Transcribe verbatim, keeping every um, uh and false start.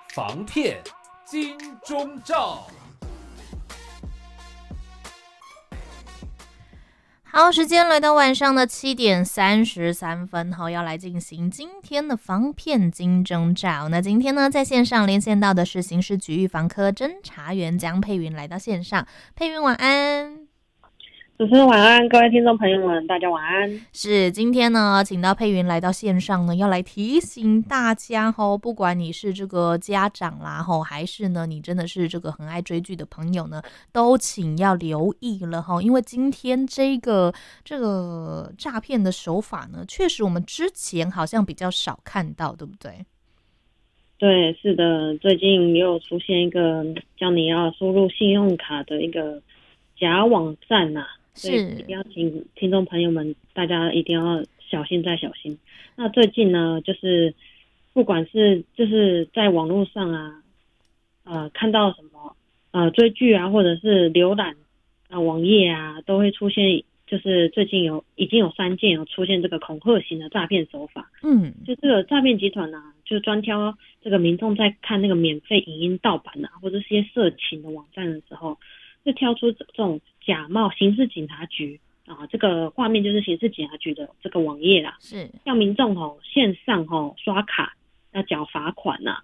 防骗金钟罩。 好，时间来到晚上的七点三十三分，好，要来进行今天的防骗金钟罩。那今天呢，在线上连线到的是刑事局预防科侦查员江佩云，来到线上。佩云晚安。 主持人晚安，各位听众朋友们，大家晚安。 是，今天呢，请到佩云来到线上呢，要来提醒大家吼，不管你是这个家长啦吼，还是呢，你真的是这个很爱追剧的朋友呢，都请要留意了吼，因为今天这个这个诈骗的手法呢，确实我们之前好像比较少看到，对不对？ 对，是的，最近又出现一个叫你要输入信用卡的一个假网站呐、啊。所以一定要请听众朋友们，大家一定要小心再小心。那最近呢，就是不管是就是在网络上啊，呃，看到什么呃追剧啊，或者是浏览啊、呃、网页啊，都会出现，就是最近有已经有三件有出现这个恐吓型的诈骗手法。 嗯， 就这个诈骗集团啊，就专挑这个民众在看那个免费影音盗版啊，或者是一些色情的网站的时候，就挑出这种假冒刑事警察局啊，这个画面就是刑事警察局的这个网页啦， 是让民众吼线上吼刷卡要缴罚款呐、啊，